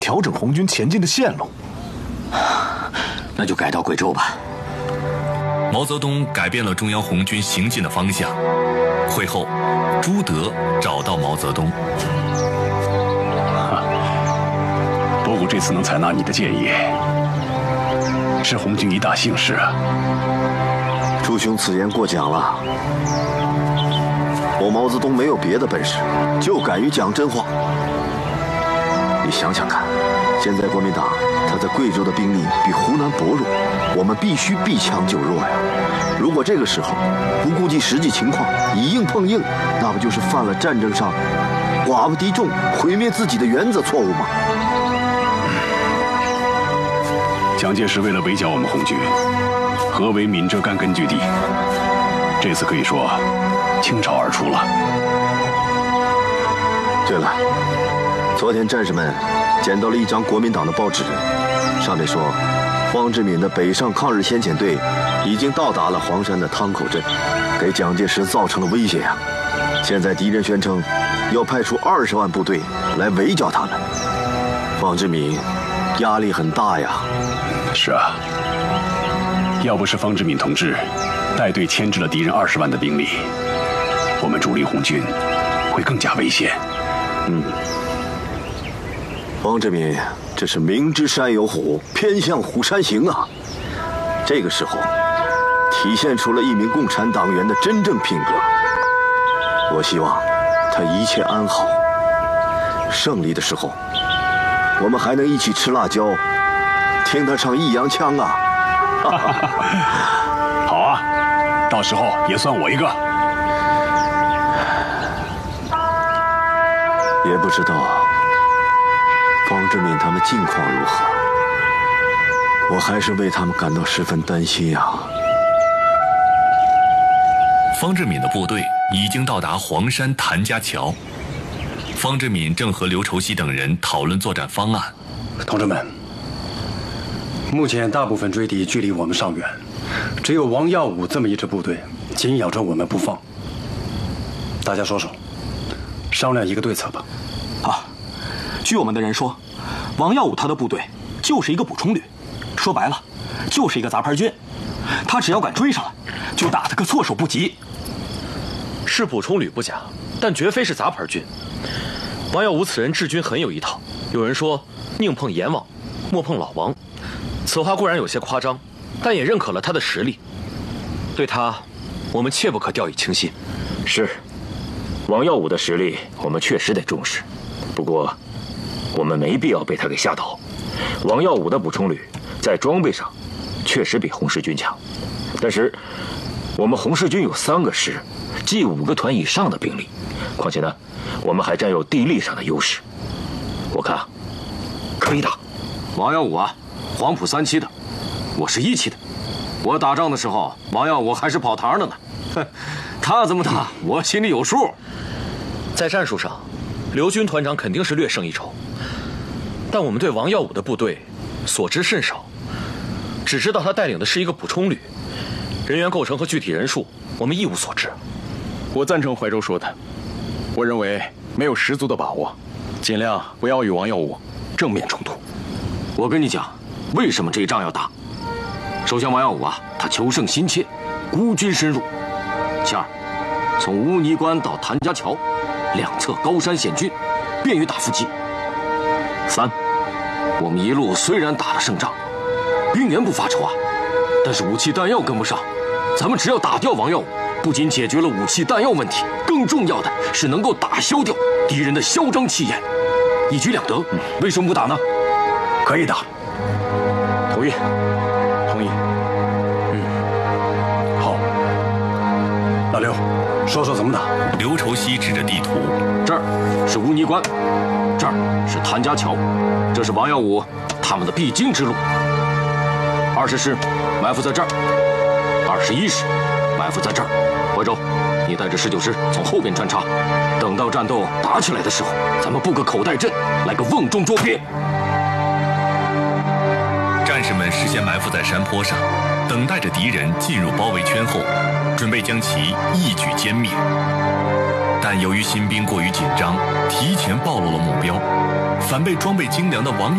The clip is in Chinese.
调整红军前进的线路。 那就改到贵州吧。 毛泽东改变了中央红军行进的方向。会后，朱德找到毛泽东。 博古这次能采纳你的建议，是红军一大幸事啊。 朱兄此言过奖了。我毛泽东没有别的本事，就敢于讲真话。你想想看，现在国民党他在贵州的兵力比湖南薄弱，我们必须避强就弱呀。如果这个时候不顾及实际情况，以硬碰硬，那不就是犯了战争上寡不敌众、毁灭自己的原则错误吗？ 蒋介石为了围剿我们红军，合围闽浙赣根据地，这次可以说倾巢而出了。 对了，昨天战士们捡到了一张国民党的报纸，上面说方志敏的北上抗日先遣队已经到达了黄山的汤口镇，给蒋介石造成了威胁呀。现在敌人宣称要派出20万部队来围剿他们，方志敏压力很大呀。 是啊，要不是方志敏同志带队牵制了敌人20万的兵力，我们主力红军会更加危险。 方志敏这是明知山有虎，偏向虎山行啊！这个时候体现出了一名共产党员的真正品格。我希望他一切安好，胜利的时候我们还能一起吃辣椒，听他唱益阳腔啊！ 好啊，到时候也算我一个。 也不知道方志敏他们近况如何，我还是为他们感到十分担心呀。 方志敏的部队已经到达黄山谭家桥，方志敏正和刘畴西等人讨论作战方案。 同志们，目前大部分追敌距离我们尚远，只有王耀武这么一支部队紧咬着我们不放。大家说说，商量一个对策吧。 据我们的人说，王耀武他的部队就是一个补充旅，说白了就是一个杂牌军，他只要敢追上来，就打得个措手不及。 是补充旅不假，但绝非是杂牌军。王耀武此人治军很有一套，有人说宁碰阎王，莫碰老王，此话固然有些夸张，但也认可了他的实力。对他，我们切不可掉以轻心。 是，王耀武的实力我们确实得重视，不过我们没必要被他给吓倒。王耀武的补充旅在装备上确实比红十军强，但是我们红十军有3个师，计5个团以上的兵力，况且呢，我们还占有地利上的优势。我看可以打。 王耀武啊，黄埔3期的，我是1期的。我打仗的时候，王耀武还是跑堂的呢。哼，他怎么打，我心里有数。 在战术上，刘军团长肯定是略胜一筹，但我们对王耀武的部队所知甚少，只知道他带领的是一个补充旅，人员构成和具体人数我们一无所知。 我赞成怀柔说的，我认为没有十足的把握，尽量不要与王耀武正面冲突。 我跟你讲，为什么这一仗要打？首先，王耀武啊，他求胜心切，孤军深入。其二，从乌泥关到谭家桥，两侧高山险峻，便于打伏击。三，我们一路虽然打了胜仗，兵源不发愁啊，但是武器弹药跟不上。咱们只要打掉王耀武，不仅解决了武器弹药问题，更重要的是能够打消掉敌人的嚣张气焰，一举两得。为什么不打呢？ 可以打。 同意。 同意。 好。老刘，说说怎么打。 刘畴西指着地图， 这儿是乌泥关，这儿是谭家桥，这是王耀武他们的必经之路。20师埋伏在这儿，21师埋伏在这儿。怀柔，你带着19师从后边穿插，等到战斗打起来的时候，咱们布个口袋阵，来个瓮中捉鳖。 战士们事先埋伏在山坡上，等待着敌人进入包围圈后，准备将其一举歼灭。但由于新兵过于紧张，提前暴露了目标，反被装备精良的王